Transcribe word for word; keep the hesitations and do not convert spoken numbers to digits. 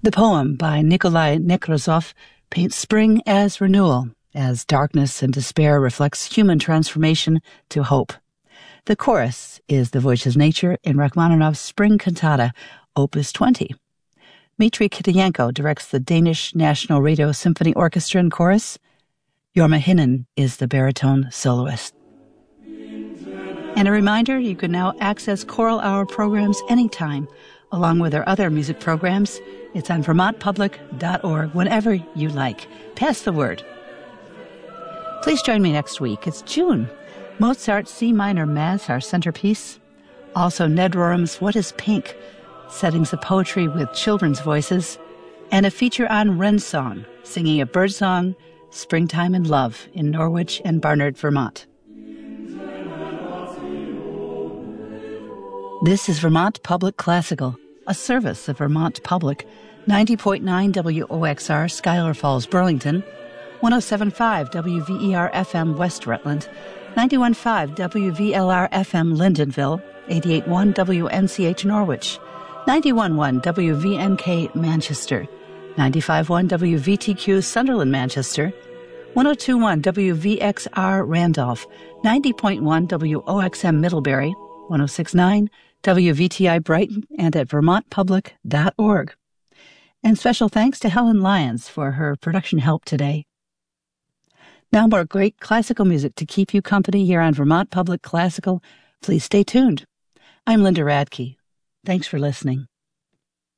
The poem by Nikolai Nekrasov paints spring as renewal, as darkness and despair reflects human transformation to hope. The chorus is the voice of nature in Rachmaninoff's Spring Cantata, Opus twenty. Dmitry Kitayenko directs the Danish National Radio Symphony Orchestra and Chorus. Jorma Hinen is the baritone soloist. And a reminder, you can now access Choral Hour programs anytime, along with our other music programs. It's on vermont public dot org whenever you like. Pass the word. Please join me next week. It's June. Mozart's C minor Mass, our centerpiece. Also Ned Rorem's What is Pink? Settings of poetry with children's voices. And a feature on Wren Song, singing a birdsong, Springtime and Love in Norwich and Barnard, Vermont. This is Vermont Public Classical, a service of Vermont Public, ninety point nine W O X R, Schuyler Falls, Burlington, one oh seven point five W V E R F M, West Rutland, ninety-one point five W V L R F M, Lyndonville, eighty-eight point one W N C H, Norwich, ninety-one point one W V N K, Manchester, ninety-five point one W V T Q, Sunderland, Manchester, one oh two point one W V X R, Randolph, ninety point one W O X M, Middlebury, one oh six point nine W V T I, Brighton, and at vermont public dot org. And special thanks to Helen Lyons for her production help today. Now more great classical music to keep you company here on Vermont Public Classical. Please stay tuned. I'm Linda Radke. Thanks for listening.